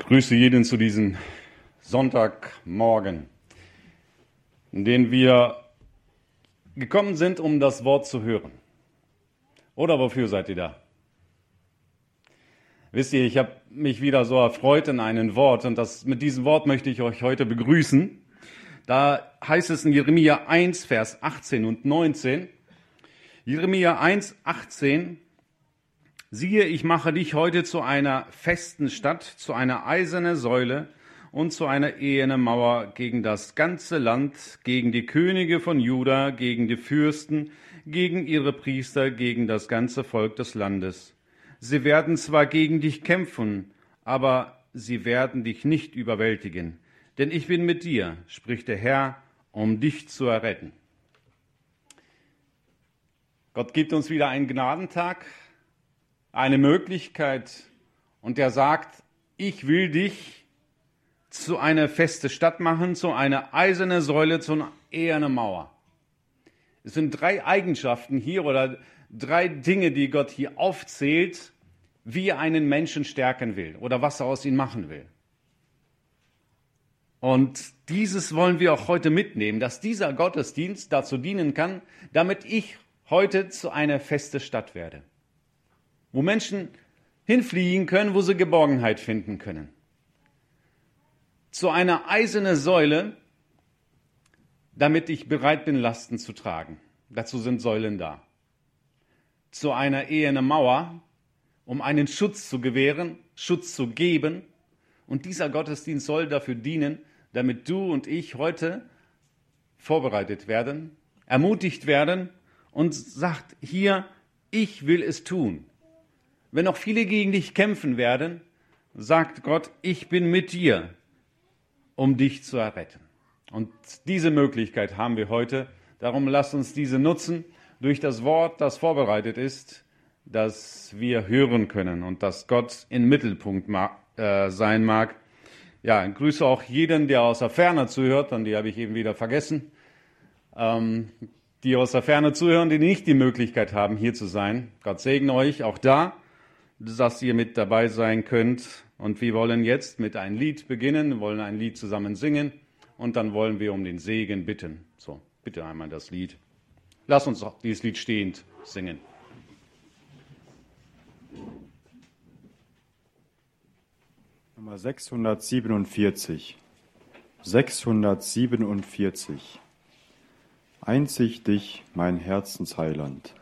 Grüße jeden zu diesem Sonntagmorgen, in dem wir gekommen sind, um das Wort zu hören. Oder wofür seid ihr da? Wisst ihr, ich habe mich wieder so erfreut in einem Wort und mit diesem Wort möchte ich euch heute begrüßen. Da heißt es in Jeremia 1, Vers 18 und 19, Jeremia 1, 18, siehe, ich mache dich heute zu einer festen Stadt, zu einer eisernen Säule und zu einer ehernen Mauer gegen das ganze Land, gegen die Könige von Juda, gegen die Fürsten, gegen ihre Priester, gegen das ganze Volk des Landes. Sie werden zwar gegen dich kämpfen, aber sie werden dich nicht überwältigen. Denn ich bin mit dir, spricht der Herr, um dich zu erretten. Gott gibt uns wieder einen Gnadentag, eine Möglichkeit, und er sagt, ich will dich zu einer festen Stadt machen, zu einer eisernen Säule, zu einer ehernen Mauer. Es sind 3 Eigenschaften hier oder 3 Dinge, die Gott hier aufzählt, wie er einen Menschen stärken will oder was er aus ihm machen will. Und dieses wollen wir auch heute mitnehmen, dass dieser Gottesdienst dazu dienen kann, damit ich heute zu einer festen Stadt werde, wo Menschen hinfliegen können, wo sie Geborgenheit finden können. Zu einer eisernen Säule, damit ich bereit bin, Lasten zu tragen. Dazu sind Säulen da. Zu einer ehernen Mauer, um einen Schutz zu gewähren, Schutz zu geben. Und dieser Gottesdienst soll dafür dienen, damit du und ich heute vorbereitet werden, ermutigt werden und sagt hier, ich will es tun. Wenn auch viele gegen dich kämpfen werden, sagt Gott, ich bin mit dir, um dich zu erretten. Und diese Möglichkeit haben wir heute. Darum lasst uns diese nutzen durch das Wort, das vorbereitet ist, dass wir hören können und dass Gott im Mittelpunkt sein mag. Ja, ich grüße auch jeden, der aus der Ferne zuhört, und die habe ich eben wieder vergessen. Die aus der Ferne zuhören, die nicht die Möglichkeit haben, hier zu sein. Gott segne euch auch da, dass ihr mit dabei sein könnt. Und wir wollen jetzt mit einem Lied beginnen, wir wollen ein Lied zusammen singen und dann wollen wir um den Segen bitten. So, bitte einmal das Lied. Lass uns auch dieses Lied stehend singen. Nummer 647. 647. Einzig dich, mein Herzensheiland.